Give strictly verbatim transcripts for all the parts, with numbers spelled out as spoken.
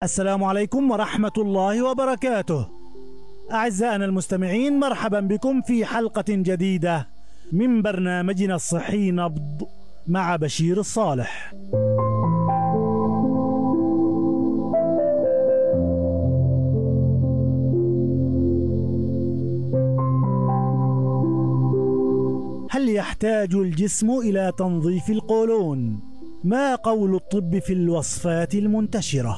السلام عليكم ورحمة الله وبركاته. أعزائنا المستمعين، مرحبا بكم في حلقة جديدة من برنامجنا الصحي نبض مع بشير الصالح. هل يحتاج الجسم إلى تنظيف القولون؟ ما قول الطب في الوصفات المنتشرة؟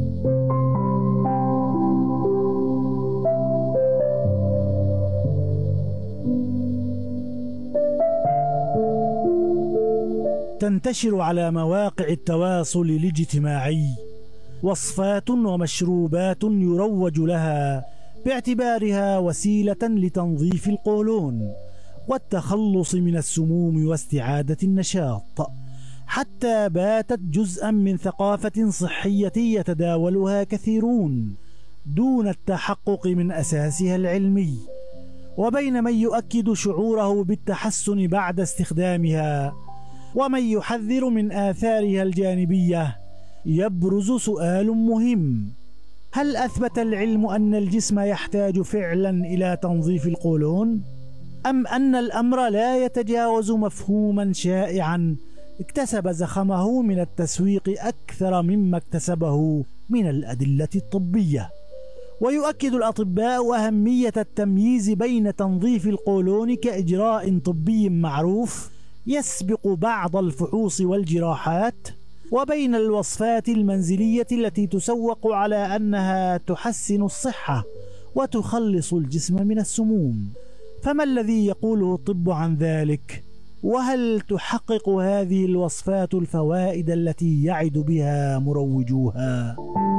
تنتشر على مواقع التواصل الاجتماعي وصفات ومشروبات يروج لها باعتبارها وسيلة لتنظيف القولون والتخلص من السموم واستعادة النشاط، حتى باتت جزءا من ثقافة صحية يتداولها كثيرون دون التحقق من أساسها العلمي. وبين من يؤكد شعوره بالتحسن بعد استخدامها ومن يحذر من آثارها الجانبية، يبرز سؤال مهم: هل أثبت العلم أن الجسم يحتاج فعلا إلى تنظيف القولون؟ أم أن الأمر لا يتجاوز مفهوما شائعا اكتسب زخمه من التسويق أكثر مما اكتسبه من الأدلة الطبية؟ ويؤكد الأطباء أهمية التمييز بين تنظيف القولون كإجراء طبي معروف يسبق بعض الفحوص والجراحات، وبين الوصفات المنزلية التي تسوق على أنها تحسن الصحة وتخلص الجسم من السموم. فما الذي يقوله الطب عن ذلك؟ وهل تحقق هذه الوصفات الفوائد التي يعد بها مروجوها؟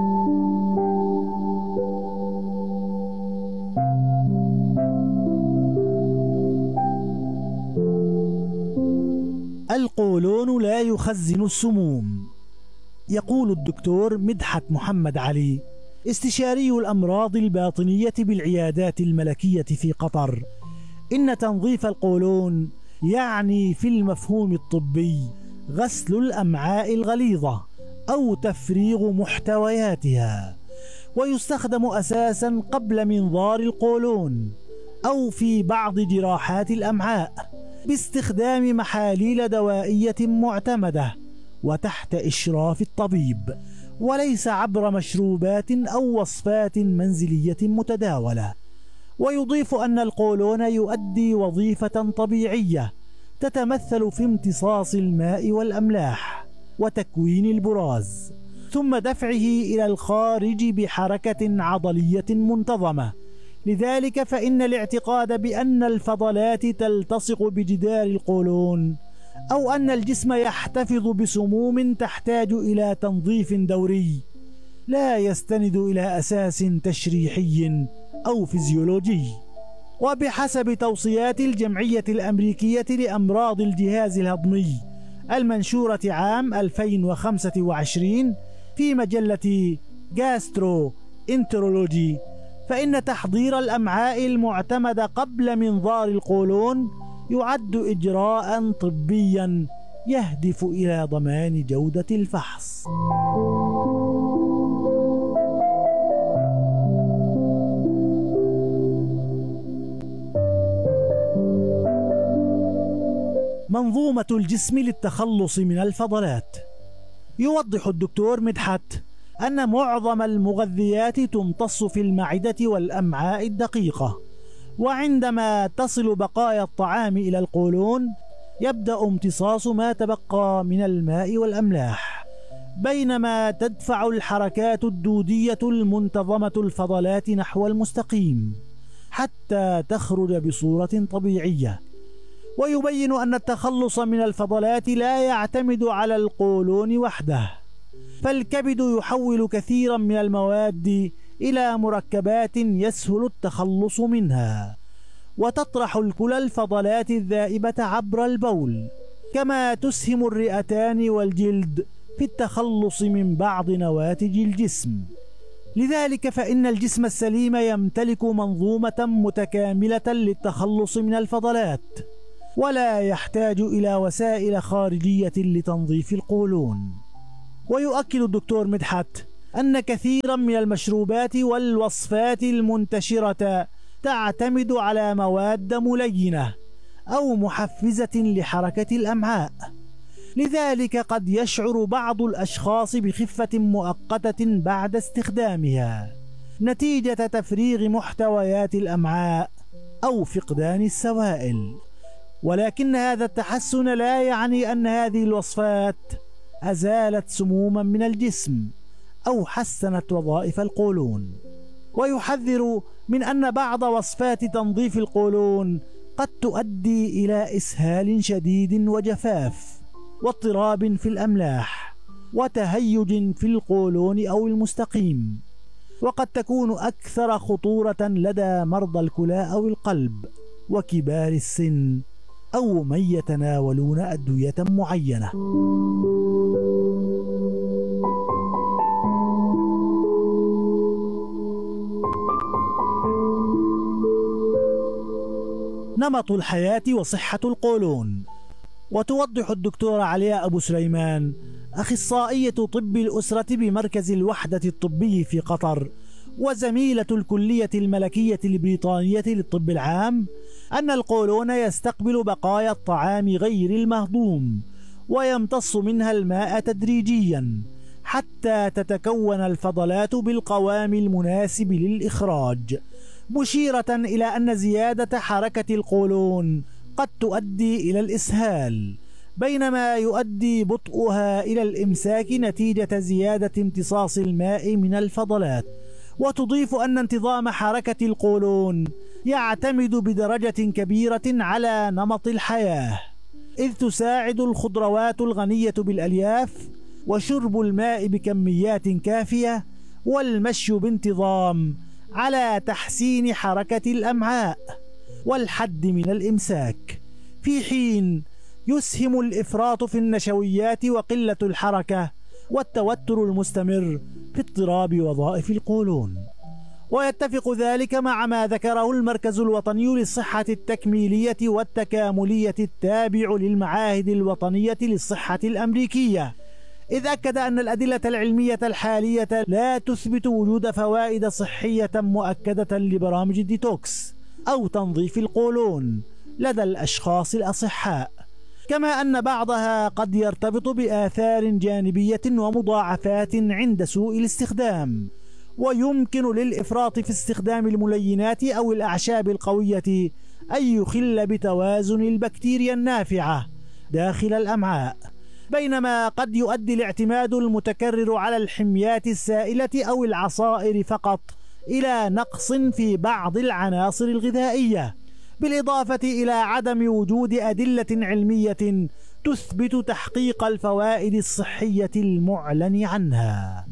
القولون لا يخزن السموم. يقول الدكتور مدحت محمد علي، استشاري الأمراض الباطنية بالعيادات الملكية في قطر، إن تنظيف القولون يعني في المفهوم الطبي غسل الأمعاء الغليظة أو تفريغ محتوياتها، ويستخدم أساسا قبل منظار القولون أو في بعض جراحات الأمعاء باستخدام محاليل دوائية معتمدة وتحت إشراف الطبيب، وليس عبر مشروبات أو وصفات منزلية متداولة. ويضيف أن القولون يؤدي وظيفة طبيعية تتمثل في امتصاص الماء والأملاح وتكوين البراز، ثم دفعه إلى الخارج بحركة عضلية منتظمة. لذلك فإن الاعتقاد بأن الفضلات تلتصق بجدار القولون أو أن الجسم يحتفظ بسموم تحتاج إلى تنظيف دوري لا يستند إلى أساس تشريحي أو فيزيولوجي. وبحسب توصيات الجمعية الأمريكية لأمراض الجهاز الهضمي المنشورة عام ألفين وخمسة وعشرين في مجلة جاسترو انترولوجي، فإن تحضير الأمعاء المعتمد قبل منظار القولون يعد إجراء طبيا يهدف إلى ضمان جودة الفحص. منظومة الجسم للتخلص من الفضلات. يوضح الدكتور مدحت أن معظم المغذيات تمتص في المعدة والأمعاء الدقيقة، وعندما تصل بقايا الطعام إلى القولون يبدأ امتصاص ما تبقى من الماء والأملاح، بينما تدفع الحركات الدودية المنتظمة الفضلات نحو المستقيم حتى تخرج بصورة طبيعية. ويبين أن التخلص من الفضلات لا يعتمد على القولون وحده، فالكبد يحول كثيرا من المواد إلى مركبات يسهل التخلص منها، وتطرح الكلى الفضلات الذائبة عبر البول، كما تسهم الرئتان والجلد في التخلص من بعض نواتج الجسم. لذلك فإن الجسم السليم يمتلك منظومة متكاملة للتخلص من الفضلات، ولا يحتاج إلى وسائل خارجية لتنظيف القولون. ويؤكد الدكتور مدحت أن كثيرا من المشروبات والوصفات المنتشرة تعتمد على مواد ملينة أو محفزة لحركة الأمعاء، لذلك قد يشعر بعض الأشخاص بخفة مؤقتة بعد استخدامها نتيجة تفريغ محتويات الأمعاء أو فقدان السوائل، ولكن هذا التحسن لا يعني أن هذه الوصفات أزالت سموما من الجسم أو حسنت وظائف القولون. ويحذر من أن بعض وصفات تنظيف القولون قد تؤدي إلى إسهال شديد وجفاف واضطراب في الأملاح وتهيج في القولون أو المستقيم، وقد تكون أكثر خطورة لدى مرضى الكلى أو القلب وكبار السن أو من يتناولون أدوية معينة. نمط الحياة وصحة القولون. وتوضح الدكتورة علياء أبو سليمان أخصائية طب الأسرة بمركز الوحدة الطبي في قطر وزميلة الكلية الملكية البريطانية للطب العام أن القولون يستقبل بقايا الطعام غير المهضوم ويمتص منها الماء تدريجيا حتى تتكون الفضلات بالقوام المناسب للإخراج، مشيرة إلى أن زيادة حركة القولون قد تؤدي إلى الإسهال، بينما يؤدي بطئها إلى الإمساك نتيجة زيادة امتصاص الماء من الفضلات. وتضيف أن انتظام حركة القولون يعتمد بدرجة كبيرة على نمط الحياة، إذ تساعد الخضروات الغنية بالألياف وشرب الماء بكميات كافية والمشي بانتظام على تحسين حركة الأمعاء والحد من الإمساك، في حين يسهم الإفراط في النشويات وقلة الحركة والتوتر المستمر في اضطراب وظائف القولون. ويتفق ذلك مع ما ذكره المركز الوطني للصحة التكميلية والتكاملية التابع للمعاهد الوطنية للصحة الأمريكية، إذ أكد أن الأدلة العلمية الحالية لا تثبت وجود فوائد صحية مؤكدة لبرامج الديتوكس أو تنظيف القولون لدى الأشخاص الأصحاء، كما أن بعضها قد يرتبط بآثار جانبية ومضاعفات عند سوء الاستخدام، ويمكن للإفراط في استخدام الملينات أو الأعشاب القوية أن يخل بتوازن البكتيريا النافعة داخل الأمعاء، بينما قد يؤدي الاعتماد المتكرر على الحميات السائلة أو العصائر فقط إلى نقص في بعض العناصر الغذائية، بالإضافة إلى عدم وجود أدلة علمية تثبت تحقيق الفوائد الصحية المعلن عنها.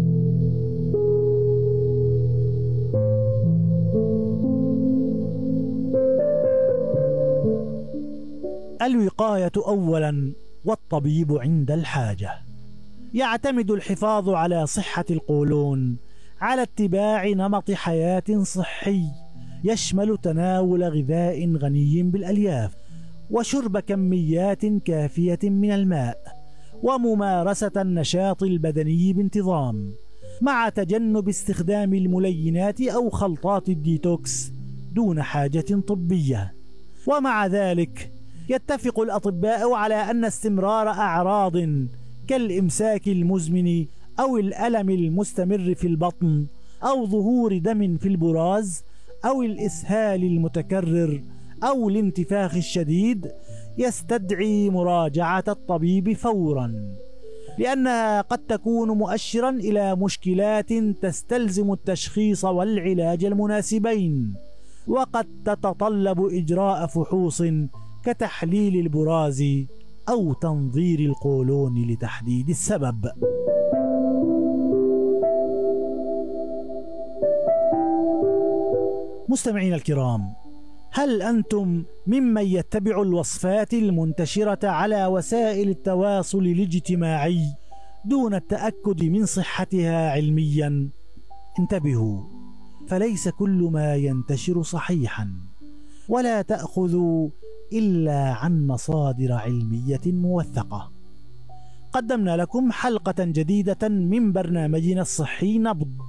الوقاية أولا والطبيب عند الحاجة. يعتمد الحفاظ على صحة القولون على اتباع نمط حياة صحي يشمل تناول غذاء غني بالألياف وشرب كميات كافية من الماء وممارسة النشاط البدني بانتظام، مع تجنب استخدام الملينات أو خلطات الديتوكس دون حاجة طبية. ومع ذلك يتفق الأطباء على أن استمرار أعراض كالإمساك المزمن أو الألم المستمر في البطن أو ظهور دم في البراز أو الإسهال المتكرر أو الانتفاخ الشديد يستدعي مراجعة الطبيب فورا، لأنها قد تكون مؤشرا إلى مشكلات تستلزم التشخيص والعلاج المناسبين، وقد تتطلب إجراء فحوص كتحليل البراز أو تنظير القولون لتحديد السبب. مستمعينا الكرام، هل أنتم ممن يتبع الوصفات المنتشرة على وسائل التواصل الاجتماعي دون التأكد من صحتها علميا؟ انتبهوا، فليس كل ما ينتشر صحيحا، ولا تأخذوا إلا عن مصادر علمية موثقة. قدمنا لكم حلقة جديدة من برنامجنا الصحي نبض.